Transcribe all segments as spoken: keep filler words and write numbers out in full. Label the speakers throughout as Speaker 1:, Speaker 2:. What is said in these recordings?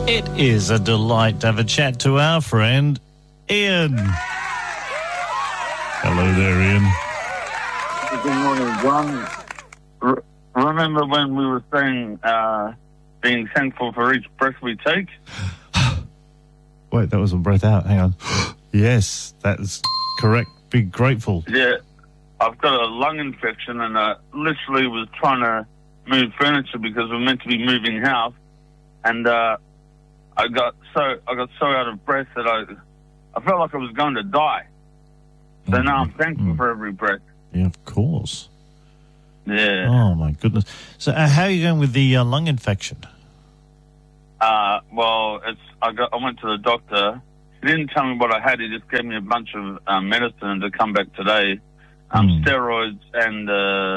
Speaker 1: It is a delight to have a chat to our friend Ian. Hello there, Ian.
Speaker 2: Good morning, John. R- remember when we were saying uh, being thankful for each breath we take?
Speaker 1: Wait, that was a breath out. Hang on. Yes, that's correct. Be grateful.
Speaker 2: Yeah, I've got a lung infection and I literally was trying to move furniture because we're meant to be moving house, and uh, I got so I got so out of breath that I I felt like I was going to die. So mm-hmm. now I'm thankful mm. for every breath.
Speaker 1: Yeah, of course.
Speaker 2: Yeah.
Speaker 1: Oh my goodness. So uh, how are you going with the uh, lung infection?
Speaker 2: Uh, well, it's I got I went to the doctor. He didn't tell me what I had. He just gave me a bunch of uh, medicine to come back today, um, mm. steroids and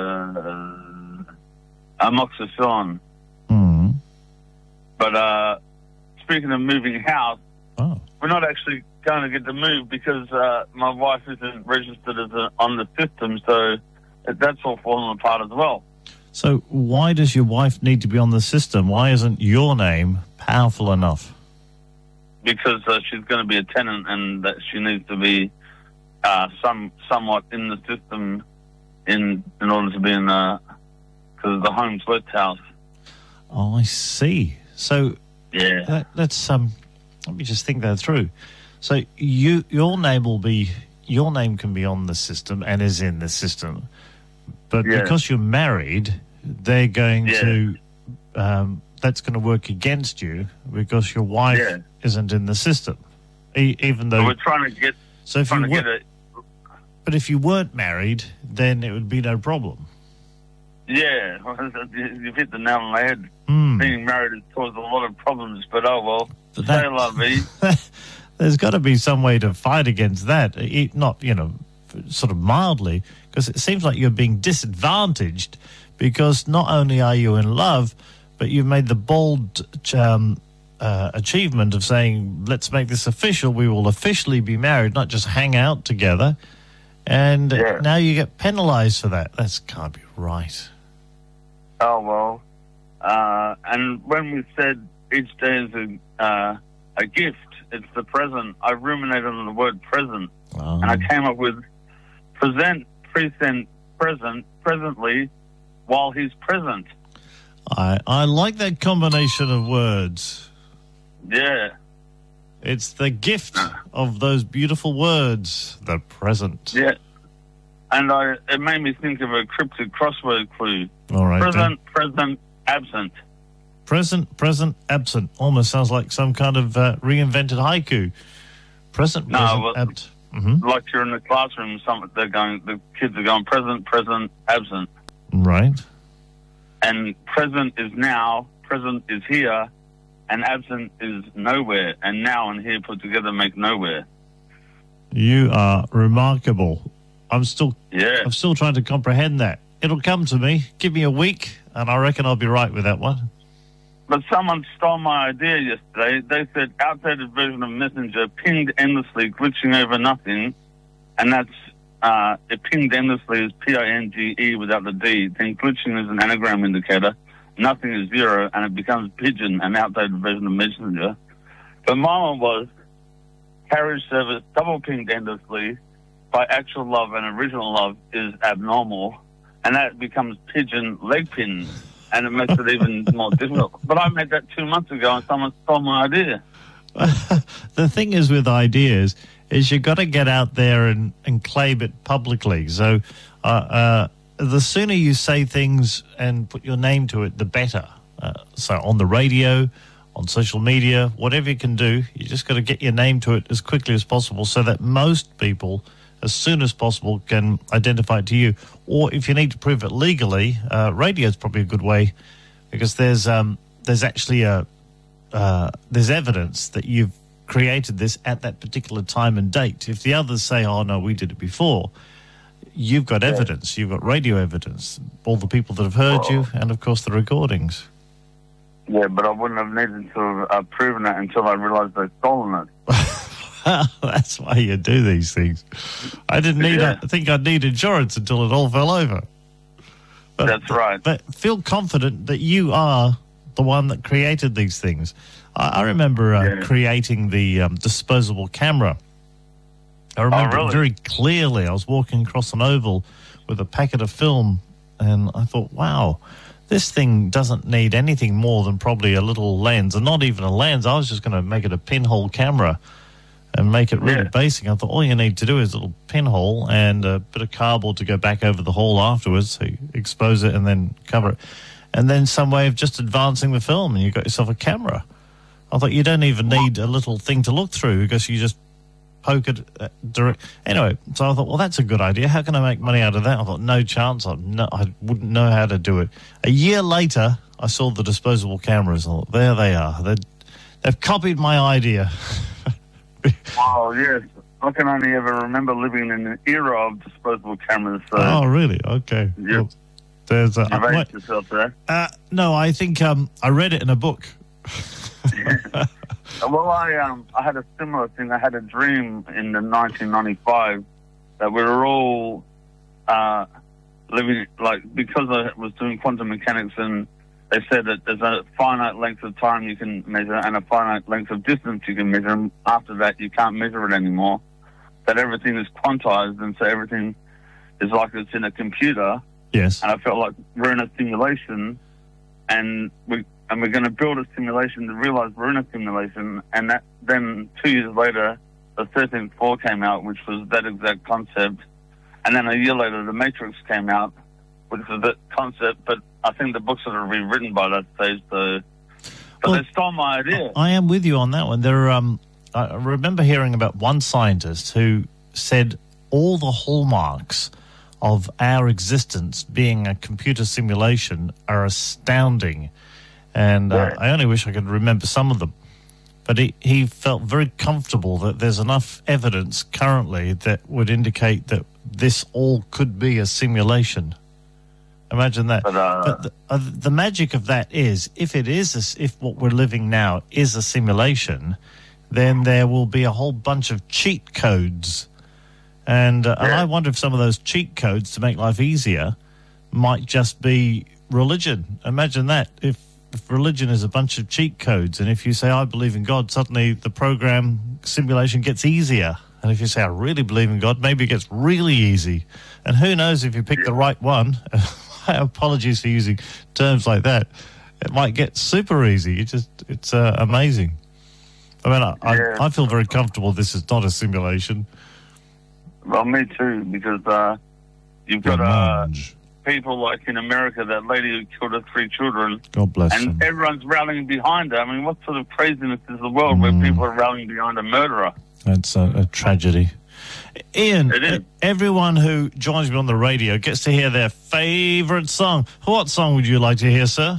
Speaker 2: uh, amoxicillin.
Speaker 1: Mm.
Speaker 2: But uh, speaking of moving house,
Speaker 1: oh.
Speaker 2: we're not actually going to get to move because uh, my wife isn't registered as a, on the system, so that's all falling apart as well.
Speaker 1: So why does your wife need to be on the system? Why isn't your name powerful enough?
Speaker 2: Because uh, she's going to be a tenant and that she needs to be uh, some somewhat in the system in in order to be in the, cause the home split house.
Speaker 1: Oh, I see. So
Speaker 2: yeah,
Speaker 1: that, let's um, let me just think that through. So you your name will be your name can be on the system and is in the system, but
Speaker 2: yeah.
Speaker 1: because you're married, they're going
Speaker 2: yeah.
Speaker 1: to um, that's going to work against you because your wife
Speaker 2: yeah.
Speaker 1: isn't in the system, e- even though
Speaker 2: so we're trying to get.
Speaker 1: So if
Speaker 2: trying
Speaker 1: you
Speaker 2: to get
Speaker 1: weren't,
Speaker 2: it.
Speaker 1: But if you weren't married, then it would be no problem.
Speaker 2: Yeah, you've hit the nail on the head.
Speaker 1: Mm.
Speaker 2: Being married has caused a lot of problems, but oh well.
Speaker 1: But that,
Speaker 2: say la vie.
Speaker 1: There's got to be some way to fight against that, it, not, you know, sort of mildly, because it seems like you're being disadvantaged because not only are you in love, but you've made the bold um, uh, achievement of saying, let's make this official. We will officially be married, not just hang out together. And
Speaker 2: yeah.
Speaker 1: now you get penalised for that. That can't be right.
Speaker 2: Oh, well. Uh, and when we said each day is a, uh, a gift, it's the present. I ruminated on the word present.
Speaker 1: Oh.
Speaker 2: And I came up with present, present, present, presently, while he's present.
Speaker 1: I, I like that combination of words.
Speaker 2: Yeah.
Speaker 1: It's the gift of those beautiful words, the present.
Speaker 2: Yeah. And I, it made me think of a cryptic crossword clue.
Speaker 1: All right.
Speaker 2: Present,
Speaker 1: then.
Speaker 2: present, absent.
Speaker 1: Present, present, absent. Almost sounds like some kind of uh, reinvented haiku. Present,
Speaker 2: no,
Speaker 1: present,
Speaker 2: well,
Speaker 1: absent. Mm-hmm.
Speaker 2: Like you're in the classroom, some they're going. The kids are going present, present, absent.
Speaker 1: Right.
Speaker 2: And present is now, present is here, and absent is nowhere. And now and here put together make nowhere.
Speaker 1: You are remarkable. I'm still,
Speaker 2: yeah.
Speaker 1: I'm still trying to comprehend that. It'll come to me. Give me a week, and I reckon I'll be right with that one.
Speaker 2: But someone stole my idea yesterday. They said outdated version of Messenger pinged endlessly, glitching over nothing, and that's uh, it pinged endlessly is P I N G E without the D. Then glitching is an anagram indicator. Nothing is zero, and it becomes pigeon, an outdated version of Messenger. But my one was carriage service double pinged endlessly by actual love and original love is abnormal, and that becomes pigeon leg pin. And it makes it even more difficult. But I made that two months ago and someone stole my idea.
Speaker 1: The thing is with ideas is you've got to get out there and, and claim it publicly. So uh, uh, the sooner you say things and put your name to it, the better. Uh, so on the radio, on social media, whatever you can do, you just got to get your name to it as quickly as possible so that most people, as soon as possible, can identify it to you. Or if you need to prove it legally, uh, radio is probably a good way because there's um, there's actually a uh, there's evidence that you've created this at that particular time and date. If the others say, "Oh no, we did it before," you've got evidence. You've got radio evidence. All the people that have heard you, and of course the recordings.
Speaker 2: Yeah, but I wouldn't have needed to have uh, proven it until I realised they'd stolen it.
Speaker 1: That's why you do these things. I didn't need.
Speaker 2: Yeah.
Speaker 1: I think I'd need insurance until it all fell over. But,
Speaker 2: That's right.
Speaker 1: But feel confident that you are the one that created these things. I, I remember uh,
Speaker 2: Yeah.
Speaker 1: creating the um, disposable camera. I remember
Speaker 2: really?
Speaker 1: it very clearly. I was walking across an oval with a packet of film, and I thought, wow, this thing doesn't need anything more than probably a little lens, and not even a lens. I was just going to make it a pinhole camera and make it really
Speaker 2: Yeah.
Speaker 1: basic. I thought all you need to do is a little pinhole and a bit of cardboard to go back over the hole afterwards, so you expose it and then cover it. And then some way of just advancing the film, and you've got yourself a camera. I thought you don't even need a little thing to look through because you just poke it uh, direct. Anyway, so I thought, well, that's a good idea. How can I make money out of that? I thought, no chance. I, no, I wouldn't know how to do it. A year later, I saw the disposable cameras. I thought, there they are. They're, they've copied my idea.
Speaker 2: Oh, yes. I can only ever remember living in an era of disposable cameras. So
Speaker 1: Oh, really? Okay.
Speaker 2: Yep.
Speaker 1: Well, there's a,
Speaker 2: you've
Speaker 1: uh,
Speaker 2: aged yourself there.
Speaker 1: uh, no, I think um, I read it in a book.
Speaker 2: Well, I um I had a similar thing. I had a dream in the nineteen ninety-five that we were all uh, living, like, because I was doing quantum mechanics, and they said that there's a finite length of time you can measure and a finite length of distance you can measure. And after that, you can't measure it anymore. That everything is quantized, and so everything is like it's in a computer.
Speaker 1: Yes.
Speaker 2: And I felt like we're in a simulation, and we and we're going to build a simulation to realize we're in a simulation. And that then two years later, the thirteenth Floor came out, which was that exact concept. And then a year later, The Matrix came out, which was that concept. But I think the books are rewritten by that stage, so but
Speaker 1: Well,
Speaker 2: they stole my idea.
Speaker 1: I am with you on that one. There, um, I remember hearing about one scientist who said all the hallmarks of our existence being a computer simulation are astounding. And uh,
Speaker 2: Yeah.
Speaker 1: I only wish I could remember some of them. But he, he felt very comfortable that there's enough evidence currently that would indicate that this all could be a simulation. Imagine that.
Speaker 2: But, uh,
Speaker 1: but the, uh, the magic of that is, if it is, a s if what we're living now is a simulation, then there will be a whole bunch of cheat codes. And, uh, and
Speaker 2: Yeah.
Speaker 1: I wonder if some of those cheat codes to make life easier might just be religion. Imagine that. If, if religion is a bunch of cheat codes, and if you say, I believe in God, suddenly the program simulation gets easier. And if you say, I really believe in God, maybe it gets really easy. And who knows if you pick the right one. My apologies for using terms like that. It might get super easy. It just, it's uh, amazing. I mean, I,
Speaker 2: Yeah.
Speaker 1: I, I feel very comfortable this is not a simulation.
Speaker 2: Well, me too, because uh, you've got uh,
Speaker 1: Mange.
Speaker 2: people like in America, that lady who killed her three children,
Speaker 1: God bless
Speaker 2: and
Speaker 1: them.
Speaker 2: everyone's rallying behind her. I mean, what sort of craziness is the world where
Speaker 1: Mm.
Speaker 2: people are rallying behind a murderer?
Speaker 1: That's a, a tragedy. Ian,
Speaker 2: It is.
Speaker 1: everyone who joins me on the radio gets to hear their favourite song. What song would you like to hear, sir?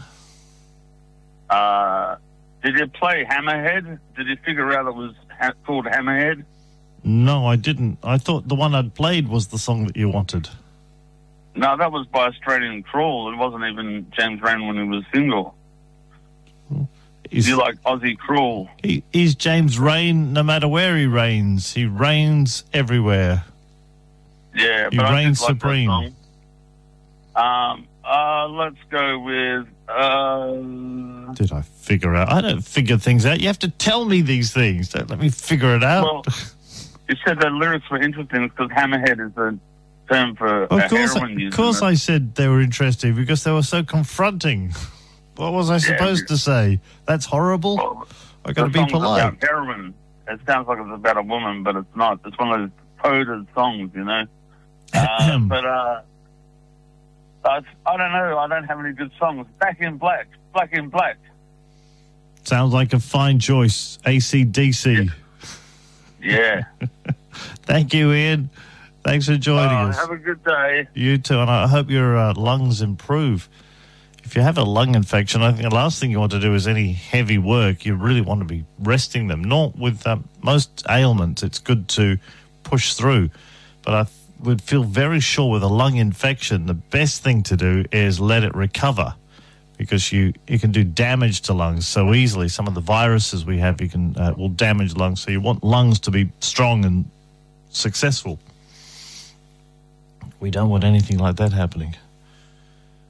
Speaker 2: Uh, did you play Hammerhead? Did you figure out it was ha- called Hammerhead?
Speaker 1: No, I didn't. I thought the one I'd played was the song that you wanted.
Speaker 2: No, that was by Australian Crawl. It wasn't even James Rain when he was single.
Speaker 1: Is,
Speaker 2: You like Aussie Crawl?
Speaker 1: he, is James Rain, no matter where he reigns, he reigns everywhere.
Speaker 2: Yeah,
Speaker 1: He
Speaker 2: but I
Speaker 1: reigns
Speaker 2: just like that
Speaker 1: supreme.
Speaker 2: song. Um, uh, let's go with. Uh,
Speaker 1: Did I figure out? I don't figure things out. You have to tell me these things. Don't let me figure it out.
Speaker 2: well, you said the lyrics were interesting because Hammerhead is a term for
Speaker 1: of
Speaker 2: a
Speaker 1: course,
Speaker 2: heroin
Speaker 1: I,
Speaker 2: user.
Speaker 1: of course I said they were interesting because they were so confronting. What was I supposed to say? That's horrible?
Speaker 2: Well,
Speaker 1: I got to
Speaker 2: the
Speaker 1: be
Speaker 2: song's
Speaker 1: polite.
Speaker 2: about heroin. It sounds like it's about a woman, but it's not. It's one of those coded songs, you know. Uh, but uh, I, I don't know. I don't have any good songs. Back in Black. Black in Black.
Speaker 1: Sounds like a fine choice. A C D C.
Speaker 2: Yeah.
Speaker 1: Thank you, Ian. Thanks for joining
Speaker 2: Uh,
Speaker 1: us.
Speaker 2: have a good day.
Speaker 1: You too, and I hope your uh, lungs improve. If you have a lung infection, I think the last thing you want to do is any heavy work. You really want to be resting them. Not with um, most ailments, it's good to push through. But I th- would feel very sure with a lung infection, the best thing to do is let it recover, because you, you can do damage to lungs so easily. Some of the viruses we have you can uh, will damage lungs, so you want lungs to be strong and successful. We don't want anything like that happening.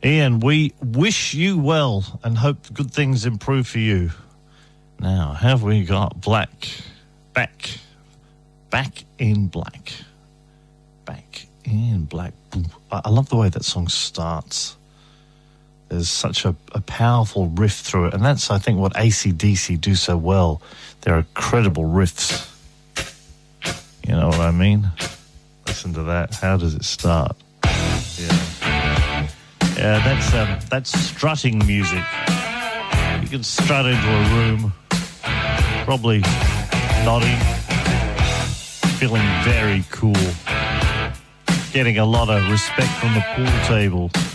Speaker 1: Ian, we wish you well and hope good things improve for you. Now, have we got Black? Back. Back in Black. Back in Black. I I love the way that song starts. There's such a, a powerful riff through it. And that's, I think, what A C D C do so well. They're incredible riffs. You know what I mean? Listen to that. How does it start? Yeah. Yeah, that's, um, that's strutting music. You can strut into a room, probably nodding, feeling very cool, getting a lot of respect from the pool table.